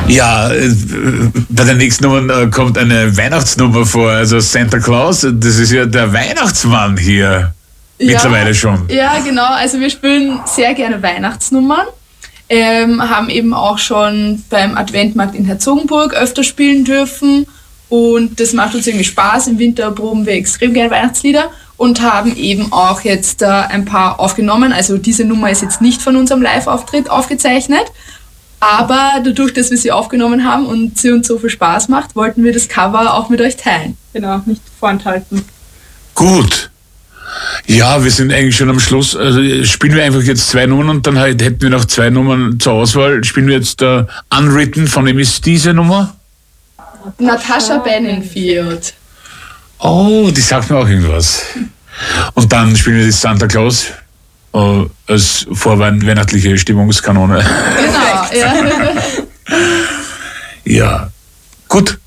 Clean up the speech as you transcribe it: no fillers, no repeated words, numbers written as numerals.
Ja, bei der nächsten Nummer kommt eine Weihnachtsnummer vor, also Santa Claus, das ist ja der Weihnachtsmann hier. Mittlerweile schon. Ja, genau. Also wir spielen sehr gerne Weihnachtsnummern. Haben eben auch schon beim Adventmarkt in Herzogenburg öfter spielen dürfen. Und das macht uns irgendwie Spaß. Im Winter proben wir extrem gerne Weihnachtslieder und haben eben auch jetzt ein paar aufgenommen. Also diese Nummer ist jetzt nicht von unserem Live-Auftritt aufgezeichnet. Aber dadurch, dass wir sie aufgenommen haben und sie uns so viel Spaß macht, wollten wir das Cover auch mit euch teilen. Genau, nicht vorenthalten. Gut. Ja, wir sind eigentlich schon am Schluss. Also spielen wir einfach jetzt 2 Nummern und dann hätten wir noch 2 Nummern zur Auswahl. Spielen wir jetzt Unwritten, von wem ist diese Nummer? Natascha Bedingfield. Oh, die sagt mir auch irgendwas. Und dann spielen wir die Santa Claus als vorweihnachtliche Stimmungskanone. Genau, ja. Ja, gut.